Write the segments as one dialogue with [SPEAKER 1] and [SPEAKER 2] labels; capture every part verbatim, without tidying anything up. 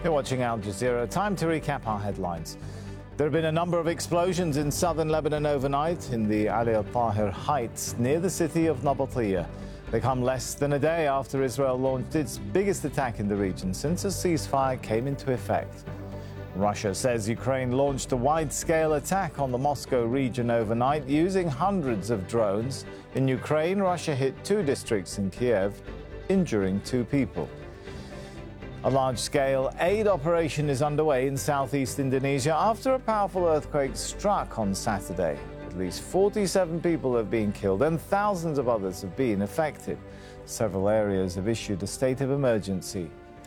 [SPEAKER 1] You're watching Al Jazeera. Time to recap our headlines. There have been a number of explosions in southern Lebanon overnight in the Ali al-Tahir Heights near the city of Nabatiyah. They come less than a day after Israel launched its biggest attack in the region since a ceasefire came into effect. Russia says Ukraine launched a wide-scale attack on the Moscow region overnight using hundreds of drones. In Ukraine, Russia hit two districts in Kiev, injuring two people. A large-scale aid operation is underway in southeast Indonesia after a powerful earthquake struck on Saturday. At least forty-seven people have been killed and thousands of others have been affected. Several areas have issued a state of emergency.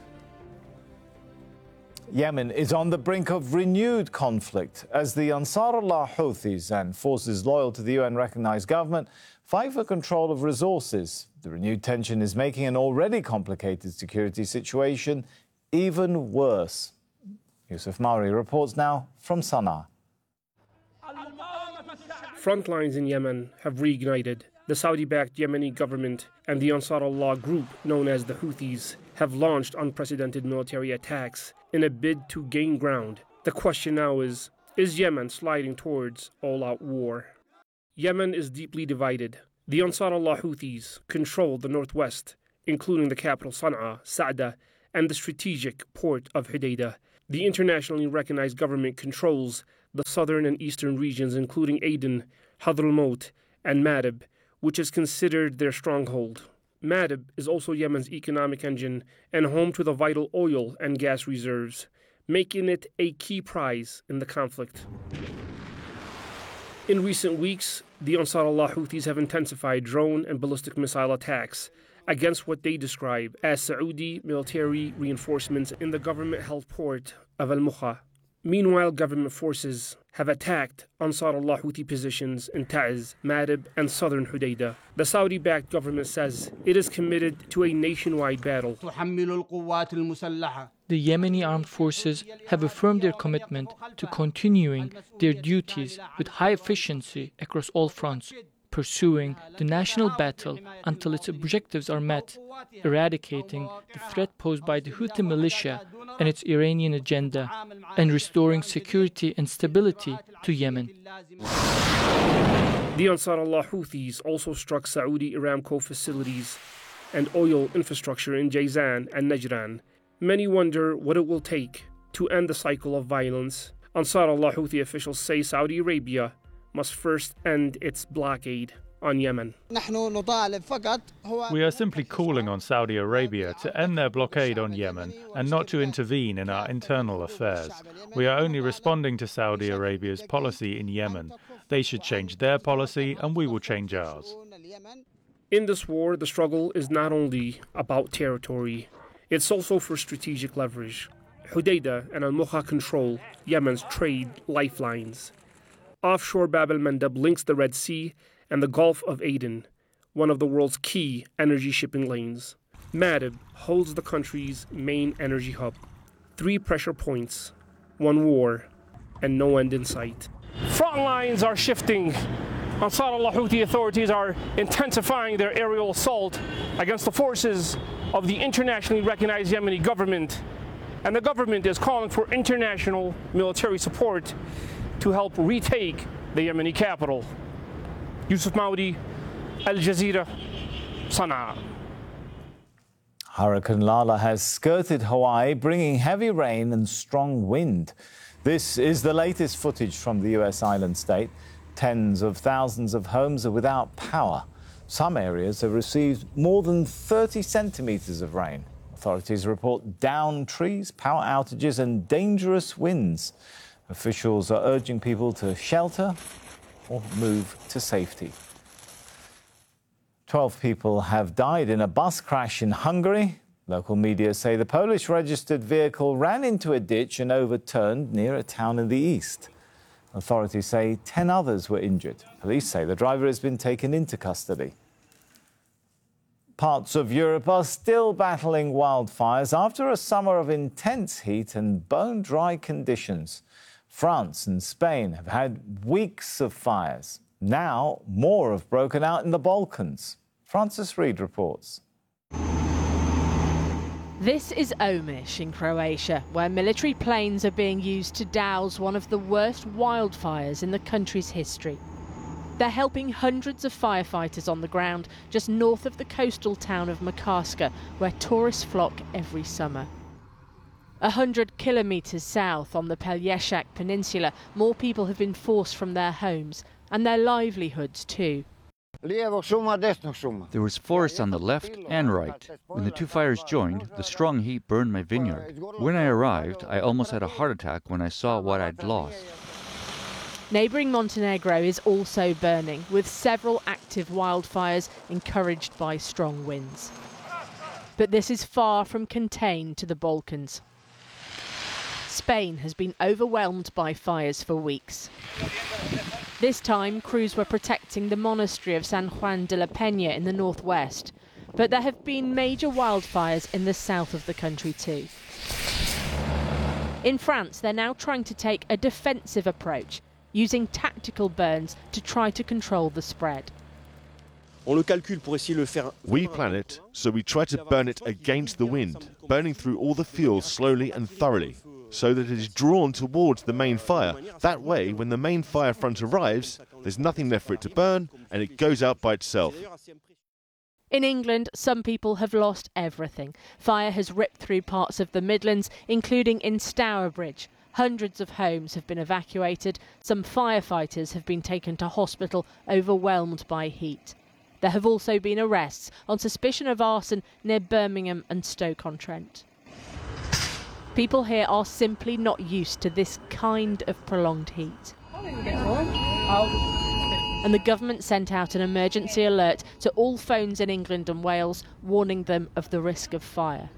[SPEAKER 1] Yemen is on the brink of renewed conflict as the Ansarullah Houthis and forces loyal to the U N-recognized government fight for control of resources. The renewed tension is making an already complicated security situation even worse. Yusuf Mauri reports now from Sana'a.
[SPEAKER 2] Front lines in Yemen have reignited. The Saudi-backed Yemeni government and the Ansarullah group, known as the Houthis, have launched unprecedented military attacks in a bid to gain ground. The question now is, is Yemen sliding towards all-out war? Yemen is deeply divided. The Ansarullah Houthis control the northwest, including the capital Sana'a, Sa'da, and the strategic port of Hodeidah. The internationally recognized government controls the southern and eastern regions, including Aden, Hadramaut, and Ma'rib, which is considered their stronghold. Ma'rib is also Yemen's economic engine and home to the vital oil and gas reserves, making it a key prize in the conflict. In recent weeks, the Ansarullah Houthis have intensified drone and ballistic missile attacks against what they describe as Saudi military reinforcements in the government-held port of Al-Mukha. Meanwhile, government forces have attacked Ansarullah Houthi positions in Ta'z, Ma'rib, and southern Hodeidah. The Saudi-backed government says it is committed to a nationwide battle.
[SPEAKER 3] The Yemeni armed forces have affirmed their commitment to continuing their duties with high efficiency across all fronts, pursuing the national battle until its objectives are met, eradicating the threat posed by the Houthi militia and its Iranian agenda, and restoring security and stability to Yemen.
[SPEAKER 2] The Ansarullah Houthis also struck Saudi Aramco facilities and oil infrastructure in Jazan and Najran. Many wonder what it will take to end the cycle of violence. Ansarullah Houthi officials say Saudi Arabia must first end its blockade on Yemen.
[SPEAKER 4] We are simply calling on Saudi Arabia to end their blockade on Yemen and not to intervene in our internal affairs. We are only responding to Saudi Arabia's policy in Yemen. They should change their policy and we will change ours.
[SPEAKER 2] In this war, the struggle is not only about territory, it's also for strategic leverage. Hodeidah and Al-Mukha control Yemen's trade lifelines. Offshore Bab el-Mandeb links the Red Sea and the Gulf of Aden, one of the world's key energy shipping lanes. Ma'rib holds the country's main energy hub. Three pressure points, one war, and no end in sight. Front lines are shifting. Ansarullah Houthi authorities are intensifying their aerial assault against the forces of the internationally recognized Yemeni government. And the government is calling for international military support to help retake the Yemeni capital. Yusuf Maudi, Al Jazeera, Sana'a.
[SPEAKER 1] Hurricane Lala has skirted Hawaii, bringing heavy rain and strong wind. This is the latest footage from the U S island state. Tens of thousands of homes are without power. Some areas have received more than thirty centimetres of rain. Authorities report downed trees, power outages and dangerous winds. Officials are urging people to shelter or move to safety. Twelve people have died in a bus crash in Hungary. Local media say the Polish registered vehicle ran into a ditch and overturned near a town in the east. Authorities say ten others were injured. Police say the driver has been taken into custody. Parts of Europe are still battling wildfires after a summer of intense heat and bone-dry conditions. France and Spain have had weeks of fires. Now, more have broken out in the Balkans. Francis Reid reports.
[SPEAKER 5] This is Omiš in Croatia, where military planes are being used to douse one of the worst wildfires in the country's history. They're helping hundreds of firefighters on the ground just north of the coastal town of Makarska, where tourists flock every summer. A hundred kilometres south on the Pelješac Peninsula, more people have been forced from their homes and their livelihoods too.
[SPEAKER 6] There was forest on the left and right. When the two fires joined, the strong heat burned my vineyard. When I arrived, I almost had a heart attack when I saw what I'd lost.
[SPEAKER 5] Neighbouring Montenegro is also burning, with several active wildfires encouraged by strong winds. But this is far from contained to the Balkans. Spain has been overwhelmed by fires for weeks. This time, crews were protecting the monastery of San Juan de la Peña in the northwest, but there have been major wildfires in the south of the country too. In France, they're now trying to take a defensive approach, using tactical burns to try to control the spread.
[SPEAKER 7] We plan it, so we try to burn it against the wind, burning through all the fuel slowly and thoroughly, so that it is drawn towards the main fire. That way, when the main fire front arrives, there's nothing left for it to burn, and it goes out by itself.
[SPEAKER 5] In England, some people have lost everything. Fire has ripped through parts of the Midlands, including in Stourbridge. Hundreds of homes have been evacuated. Some firefighters have been taken to hospital, overwhelmed by heat. There have also been arrests on suspicion of arson near Birmingham and Stoke-on-Trent. People here are simply not used to this kind of prolonged heat. And the government sent out an emergency alert to all phones in England and Wales, warning them of the risk of fire.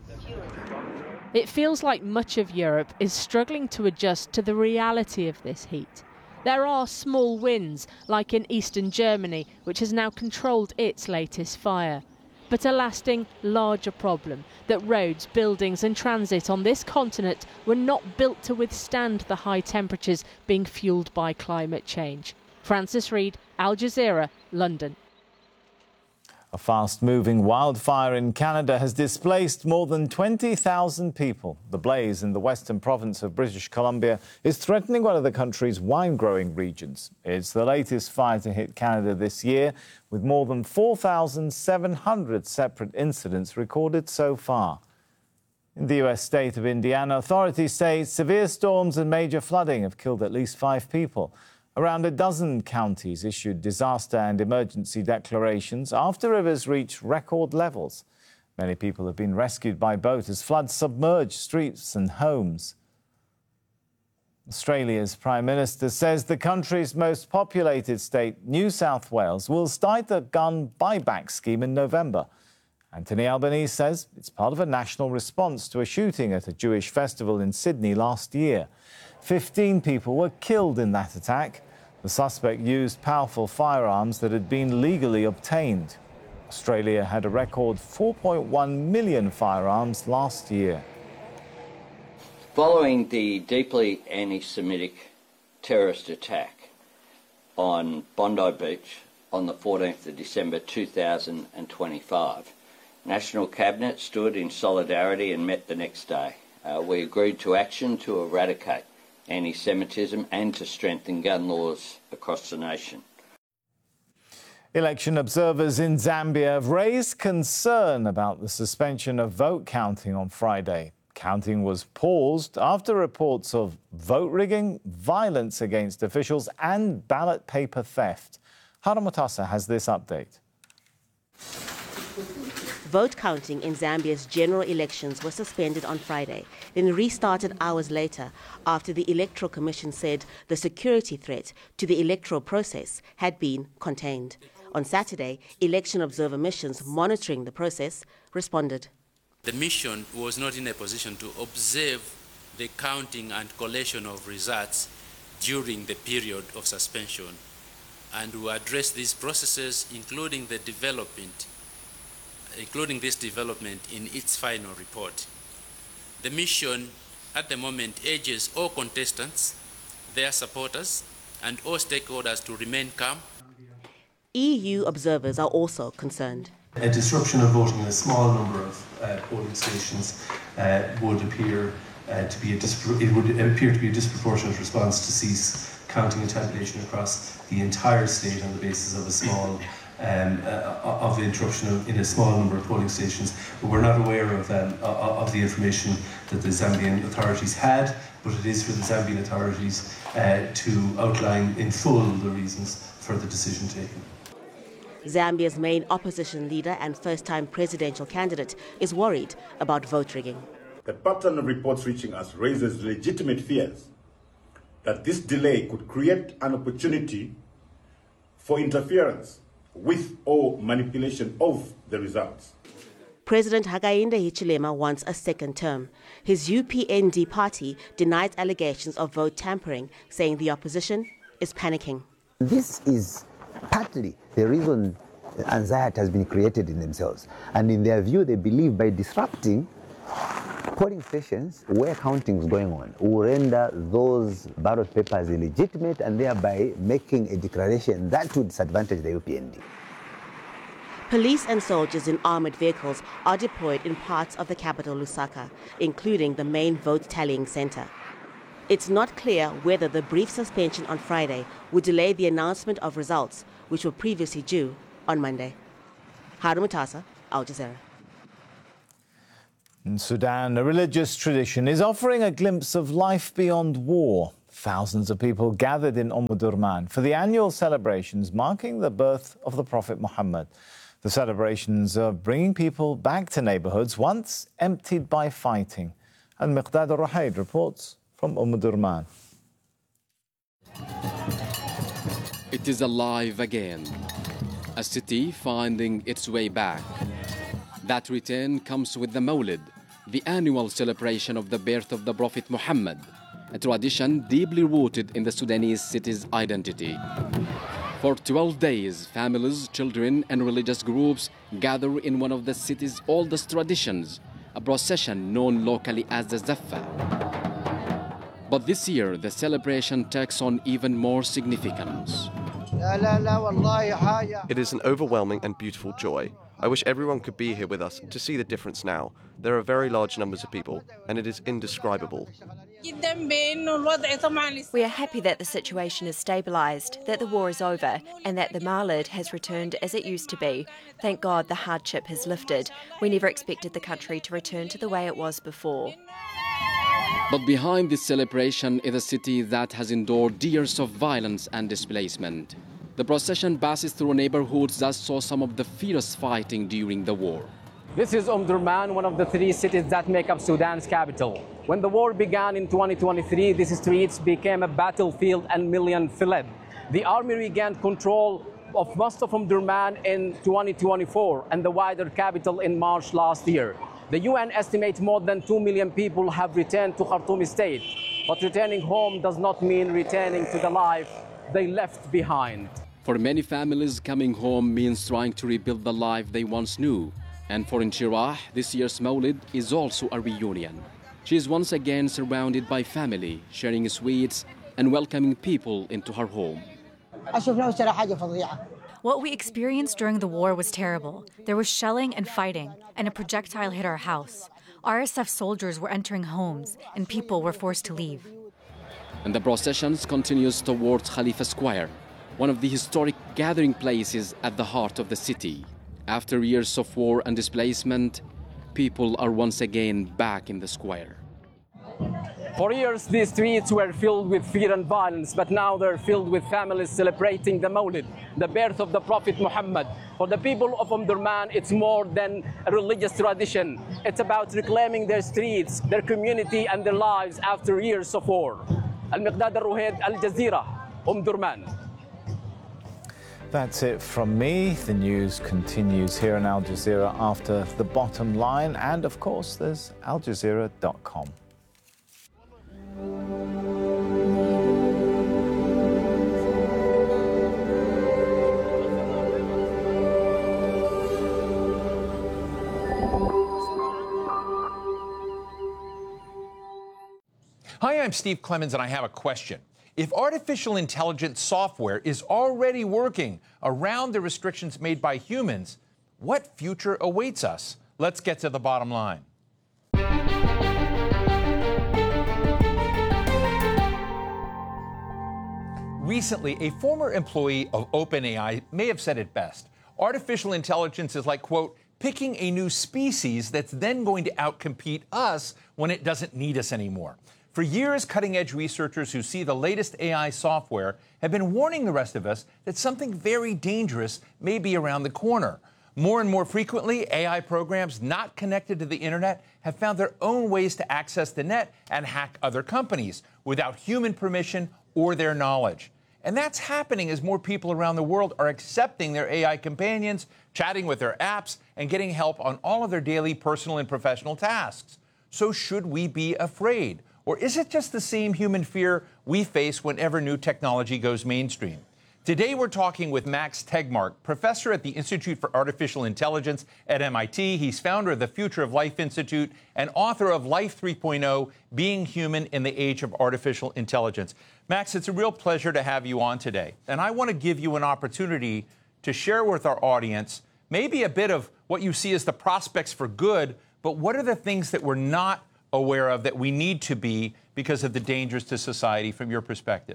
[SPEAKER 5] It feels like much of Europe is struggling to adjust to the reality of this heat. There are small wins, like in eastern Germany, which has now controlled its latest fire. But a lasting, larger problem that roads, buildings and transit on this continent were not built to withstand the high temperatures being fuelled by climate change. Francis Reid, Al Jazeera, London.
[SPEAKER 1] A fast-moving wildfire in Canada has displaced more than twenty thousand people. The blaze in the western province of British Columbia is threatening one of the country's wine-growing regions. It's the latest fire to hit Canada this year, with more than four thousand seven hundred separate incidents recorded so far. In the U S state of Indiana, authorities say severe storms and major flooding have killed at least five people. Around a dozen counties issued disaster and emergency declarations after rivers reached record levels. Many people have been rescued by boat as floods submerged streets and homes. Australia's Prime Minister says the country's most populated state, New South Wales, will start a gun buyback scheme in November. Anthony Albanese says it's part of a national response to a shooting at a Jewish festival in Sydney last year. Fifteen people were killed in that attack. The suspect used powerful firearms that had been legally obtained. Australia had a record four point one million firearms last year.
[SPEAKER 8] Following the deeply anti-Semitic terrorist attack on Bondi Beach on the fourteenth of December two thousand twenty-five, National Cabinet stood in solidarity and met the next day. Uh, we agreed to action to eradicate anti-Semitism and to strengthen gun laws across the nation.
[SPEAKER 1] Election observers in Zambia have raised concern about the suspension of vote counting on Friday. Counting was paused after reports of vote rigging, violence against officials and ballot paper theft. Hara Mutasa has this update.
[SPEAKER 9] Vote counting in Zambia's general elections was suspended on Friday, then restarted hours later after the Electoral Commission said the security threat to the electoral process had been contained. On Saturday, election observer missions monitoring the process responded.
[SPEAKER 10] The mission was not in a position to observe the counting and collation of results during the period of suspension, and we address these processes, including the development including this development in its final report. The mission at the moment urges all contestants, their supporters, and all stakeholders to remain calm.
[SPEAKER 9] E U observers are also concerned.
[SPEAKER 11] A disruption of voting in a small number of uh, polling stations uh, would appear uh, to be a it would appear to be a disproportionate response to cease counting and tabulation across the entire state on the basis of a small um, uh, of the interruption of, in a small number of polling stations. But we're not aware of um, of the information that the Zambian authorities had. But it is for the Zambian authorities uh, to outline in full the reasons for the decision taken.
[SPEAKER 9] Zambia's main opposition leader and first-time presidential candidate is worried about vote rigging.
[SPEAKER 12] The pattern of reports reaching us raises legitimate fears that this delay could create an opportunity for interference with or manipulation of the results.
[SPEAKER 9] President Hakainde Hichilema wants a second term. His U P N D party denies allegations of vote tampering, saying the opposition is panicking.
[SPEAKER 13] This is partly the reason anxiety has been created in themselves. And in their view, they believe by disrupting polling stations where counting is going on will render those ballot papers illegitimate and thereby making a declaration that would disadvantage the U P N D.
[SPEAKER 9] Police and soldiers in armoured vehicles are deployed in parts of the capital, Lusaka, including the main vote tallying centre. It's not clear whether the brief suspension on Friday would delay the announcement of results, which were previously due on Monday. Harun Mutasa, Al Jazeera.
[SPEAKER 1] In Sudan, a religious tradition is offering a glimpse of life beyond war. Thousands of people gathered in Umm Durman for the annual celebrations marking the birth of the Prophet Muhammad. The celebrations are bringing people back to neighbourhoods once emptied by fighting. And Miqdad al-Ruhaid reports from Umm Durman.
[SPEAKER 14] It is alive again, a city finding its way back. That return comes with the Mawlid, the annual celebration of the birth of the Prophet Muhammad, a tradition deeply rooted in the Sudanese city's identity. For twelve days, families, children, and religious groups gather in one of the city's oldest traditions, a procession known locally as the Zaffa. But this year, the celebration takes on even more significance.
[SPEAKER 15] It is an overwhelming and beautiful joy. I wish everyone could be here with us to see the difference now. There are very large numbers of people, and it is indescribable.
[SPEAKER 16] We are happy that the situation is stabilised, that the war is over, and that the Mawlid has returned as it used to be. Thank God the hardship has lifted. We never expected the country to return to the way it was before.
[SPEAKER 14] But behind this celebration is a city that has endured years of violence and displacement. The procession passes through neighborhoods that saw some of the fierce fighting during the war.
[SPEAKER 17] This is Umm Durman, one of the three cities that make up Sudan's capital. When the war began in twenty twenty-three, these streets became a battlefield and millions fled. The army regained control of most of Umm Durman in twenty twenty-four and the wider capital in March last year. The U N estimates more than two million people have returned to Khartoum state. But returning home does not mean returning to the life they left behind.
[SPEAKER 14] For many families, coming home means trying to rebuild the life they once knew. And for Inshirah, this year's Mawlid is also a reunion. She is once again surrounded by family, sharing sweets and welcoming people into her home.
[SPEAKER 18] What we experienced during the war was terrible. There was shelling and fighting, and a projectile hit our house. R S F soldiers were entering homes, and people were forced to leave.
[SPEAKER 14] And the processions continues towards Khalifa Square, one of the historic gathering places at the heart of the city. After years of war and displacement, people are once again back in the square.
[SPEAKER 17] For years, these streets were filled with fear and violence, but now they're filled with families celebrating the Mawlid, the birth of the Prophet Muhammad. For the people of Umm Durman, it's more than a religious tradition. It's about reclaiming their streets, their community, and their lives after years of war. Al-Miqdad al-Ruhaid, Al Jazeera, Umm Durman.
[SPEAKER 1] That's it from me. The news continues here on Al Jazeera after the bottom line. And of course, there's al jazeera dot com.
[SPEAKER 19] Hi, I'm Steve Clemens, and I have a question. If artificial intelligence software is already working around the restrictions made by humans, What future awaits us? Let's get to the bottom line. Recently, a former employee of OpenAI may have said it best. Artificial intelligence is like, quote, picking a new species that's then going to outcompete us when it doesn't need us anymore. For years, cutting-edge researchers who see the latest A I software have been warning the rest of us that something very dangerous may be around the corner. More and more frequently, A I programs not connected to the internet have found their own ways to access the net and hack other companies without human permission or their knowledge. And that's happening as more people around the world are accepting their A I companions, chatting with their apps, and getting help on all of their daily personal and professional tasks. So should we be afraid? Or is it just the same human fear we face whenever new technology goes mainstream? Today we're talking with Max Tegmark, professor at the Institute for Artificial Intelligence at M I T. He's founder of the Future of Life Institute and author of Life three point oh, Being Human in the Age of Artificial Intelligence. Max, it's a real pleasure to have you on today. And I want to give you an opportunity to share with our audience maybe a bit of what you see as the prospects for good, but what are the things that we're not aware of that we need to be because of the dangers to society from your perspective?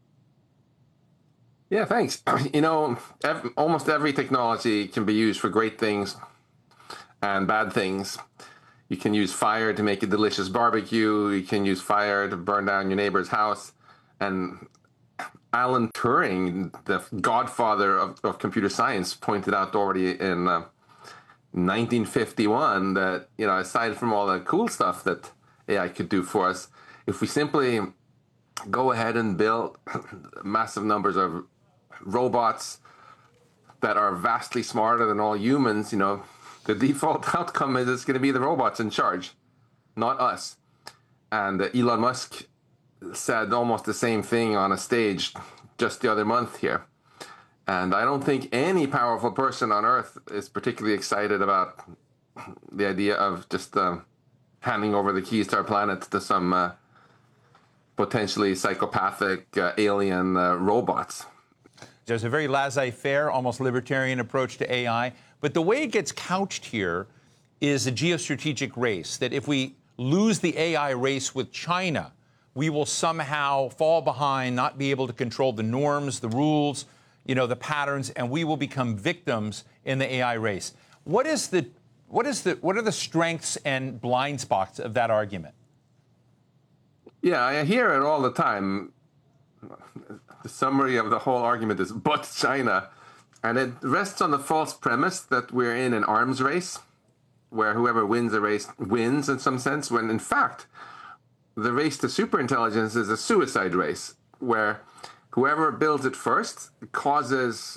[SPEAKER 20] Yeah, thanks. You know, ev- almost every technology can be used for great things and bad things. You can use fire to make a delicious barbecue. You can use fire to burn down your neighbor's house. And Alan Turing, the godfather of, of computer science, pointed out already in uh, nineteen fifty-one that, you know, aside from all the cool stuff that A I could do for us, if we simply go ahead and build massive numbers of robots that are vastly smarter than all humans, you know, the default outcome is it's going to be the robots in charge, not us. And uh, Elon Musk said almost the same thing on a stage just the other month here. And I don't think any powerful person on Earth is particularly excited about the idea of just uh, handing over the keys to our planet to some uh, potentially psychopathic uh, alien uh, robots.
[SPEAKER 19] There's a very laissez-faire, almost libertarian approach to A I. But the way it gets couched here is a geostrategic race, that if we lose the A I race with China, we will somehow fall behind, not be able to control the norms, the rules, you know, the patterns, and we will become victims in the A I race. What is the, what is the, what are the strengths and blind spots of that argument?
[SPEAKER 20] Yeah, I hear it all the time. The summary of the whole argument is, but China. And it rests on the false premise that we're in an arms race, where whoever wins a race wins in some sense, when in fact, the race to superintelligence is a suicide race, where whoever builds it first causes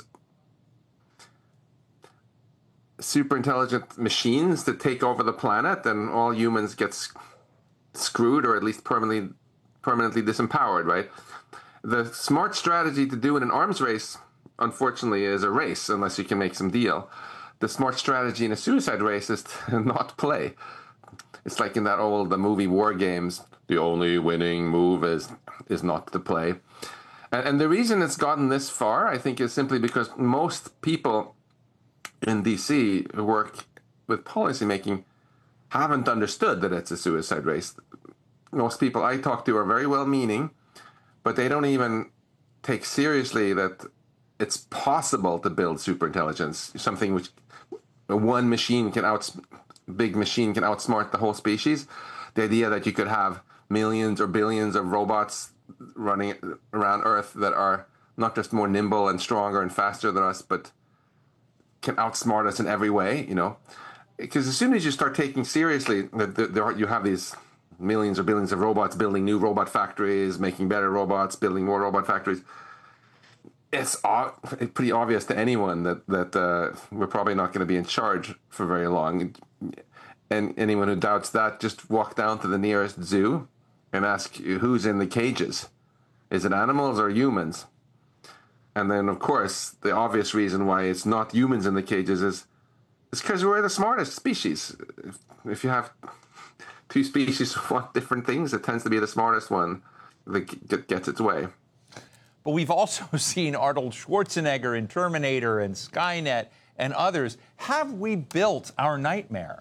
[SPEAKER 20] superintelligent machines to take over the planet, and all humans get sc- screwed or at least permanently, permanently disempowered, right? The smart strategy to do in an arms race, unfortunately, is a race, unless you can make some deal. The smart strategy in a suicide race is to not play. It's like in that old the movie War Games, the only winning move is is not to play. And, and the reason it's gotten this far, I think, is simply because most people in D C who work with policymaking haven't understood that it's a suicide race. Most people I talk to are very well-meaning, but they don't even take seriously that it's possible to build superintelligence, something which one machine can out, big machine can outsmart the whole species. The idea that you could have millions or billions of robots running around Earth that are not just more nimble and stronger and faster than us, but can outsmart us in every way, you know. Because as soon as you start taking seriously that there you have these millions or billions of robots building new robot factories, making better robots, building more robot factories, it's pretty obvious to anyone that, that uh, we're probably not going to be in charge for very long. And anyone who doubts that, just walk down to the nearest zoo and ask who's in the cages. Is it animals or humans? And then, of course, the obvious reason why it's not humans in the cages is it's because we're the smartest species. If, if you have two species who want different things, it tends to be the smartest one that gets its way.
[SPEAKER 19] But we've also seen Arnold Schwarzenegger in Terminator and Skynet and others. Have we built our nightmare?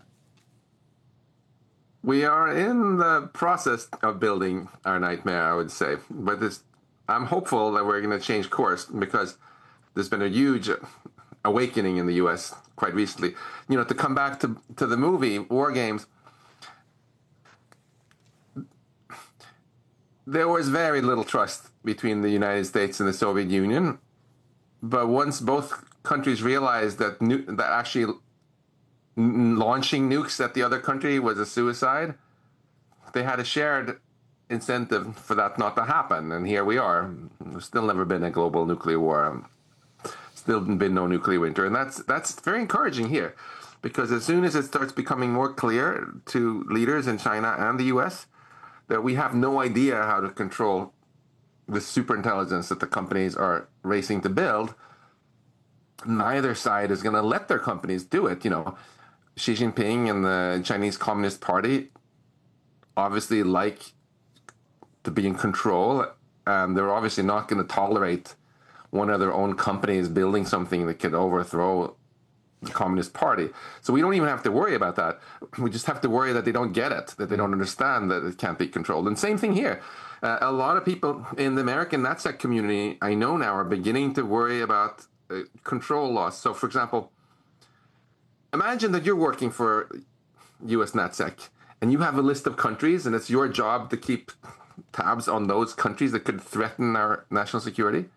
[SPEAKER 20] We are in the process of building our nightmare, I would say. But this, I'm hopeful that we're going to change course because there's been a huge awakening in the U S quite recently. You know, to come back to, to the movie, War Games, there was very little trust between the United States and the Soviet Union. But once both countries realized that, nu- that actually launching nukes at the other country was a suicide, they had a shared incentive for that not to happen. And here we are. There's still never been a global nuclear war. Still been no nuclear winter. And that's that's very encouraging here. Because as soon as it starts becoming more clear to leaders in China and the U S that we have no idea how to control the superintelligence that the companies are racing to build, neither side is going to let their companies do it. You know, Xi Jinping and the Chinese Communist Party obviously like to be in control, and they're obviously not going to tolerate one of their own companies building something that could overthrow the Communist Party. So we don't even have to worry about that. We just have to worry that they don't get it, that they don't understand that it can't be controlled. And same thing here. Uh, a lot of people in the American NatSec community, I know now, are beginning to worry about uh, control loss. So, for example, imagine that you're working for U S NatSec and you have a list of countries and it's your job to keep tabs on those countries that could threaten our national security.